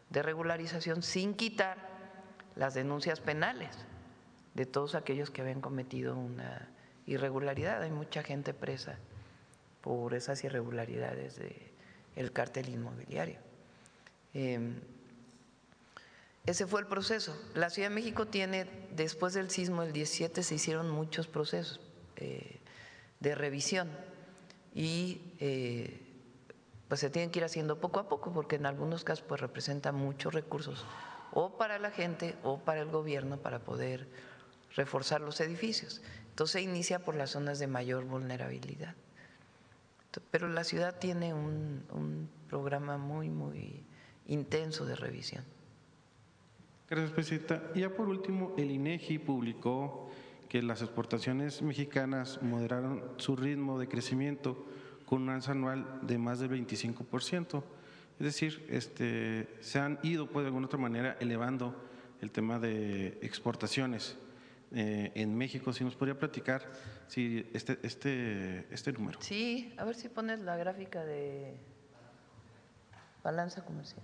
de regularización sin quitar las denuncias penales de todos aquellos que habían cometido una irregularidad. Hay mucha gente presa por esas irregularidades del cártel inmobiliario. Ese fue el proceso. La Ciudad de México tiene, después del sismo del 17, se hicieron muchos procesos de revisión y pues se tienen que ir haciendo poco a poco, porque en algunos casos pues representa muchos recursos o para la gente o para el gobierno para poder reforzar los edificios. Entonces se inicia por las zonas de mayor vulnerabilidad. Pero la ciudad tiene un programa muy intenso de revisión. Gracias, Presidenta. Y ya por último, el INEGI publicó que las exportaciones mexicanas moderaron su ritmo de crecimiento con un alza anual de más del 25%. Es decir, se han ido pues, de alguna otra manera elevando el tema de exportaciones en México. Si nos podría platicar si este número. Sí, a ver si pones la gráfica de balanza comercial.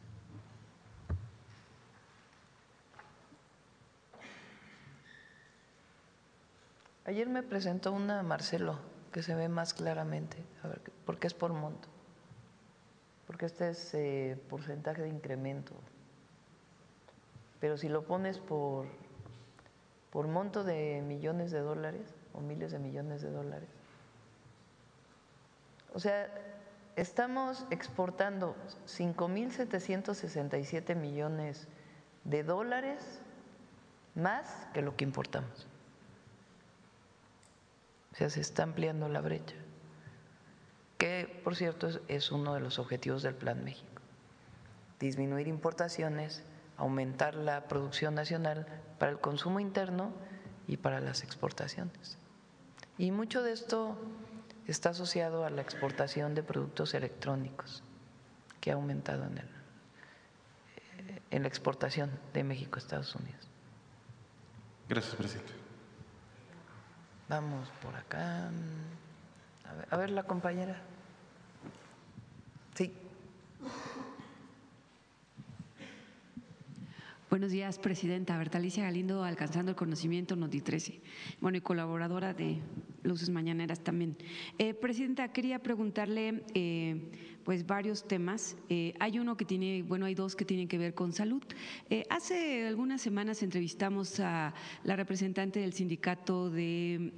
Ayer me presentó una Marcelo que se ve más claramente, a ver, porque es por monto, porque este es porcentaje de incremento, pero si lo pones por monto de millones de dólares o miles de millones de dólares, o sea, estamos exportando 5.767 millones de dólares más que lo que importamos. O sea, se está ampliando la brecha, que por cierto es uno de los objetivos del Plan México: disminuir importaciones, aumentar la producción nacional para el consumo interno y para las exportaciones. Y mucho de esto está asociado a la exportación de productos electrónicos, que ha aumentado en la exportación de México a Estados Unidos. Gracias, presidente. Vamos por acá. A ver la compañera. Sí. Buenos días, Presidenta. Bertalicia Galindo, Alcanzando el Conocimiento, Noti 13. Bueno, y colaboradora de Luces Mañaneras también. Presidenta, quería preguntarle pues varios temas. Hay uno que tiene, bueno, hay dos que tienen que ver con salud. Hace algunas semanas entrevistamos a la representante del sindicato de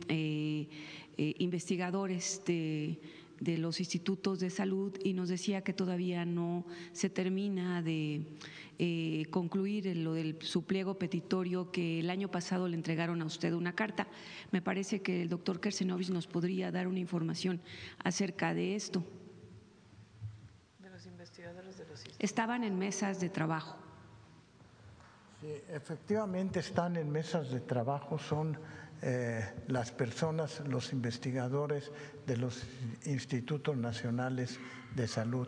investigadores de los institutos de salud y nos decía que todavía no se termina de concluir lo del su pliego petitorio, que el año pasado le entregaron a usted una carta. Me parece que el doctor Kersenovich nos podría dar una información acerca de esto. De los investigadores de los institutos. Estaban en mesas de trabajo. Sí, efectivamente están en mesas de trabajo, son las personas, los investigadores de los institutos nacionales de salud,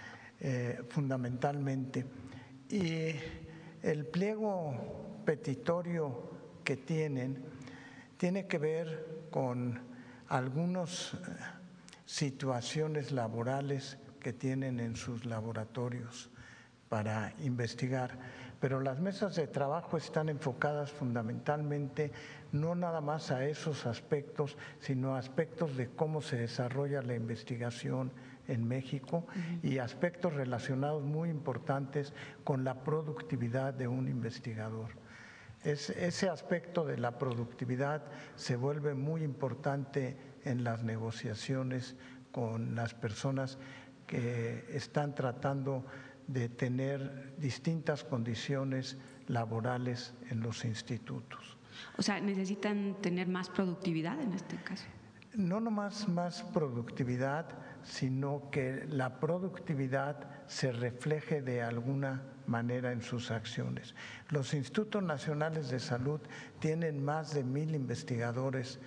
fundamentalmente. Y el pliego petitorio que tiene que ver con algunas situaciones laborales que tienen en sus laboratorios para investigar, pero las mesas de trabajo están enfocadas fundamentalmente no nada más a esos aspectos, sino a aspectos de cómo se desarrolla la investigación en México y aspectos relacionados muy importantes con la productividad de un investigador. Ese aspecto de la productividad se vuelve muy importante en las negociaciones con las personas que están tratando de tener distintas condiciones laborales en los institutos. O sea, ¿necesitan tener más productividad en este caso? No nomás más productividad, sino que la productividad se refleje de alguna manera en sus acciones. Los institutos nacionales de salud tienen más de 1,000 investigadores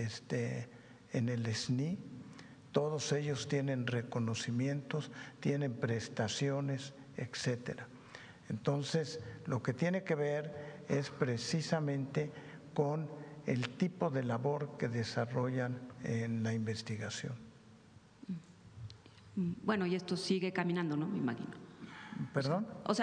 en el SNI. Todos ellos tienen reconocimientos, tienen prestaciones, etcétera. Entonces, lo que tiene que ver es precisamente con el tipo de labor que desarrollan en la investigación. Bueno, y esto sigue caminando, ¿no? Me imagino. ¿Perdón? O sea,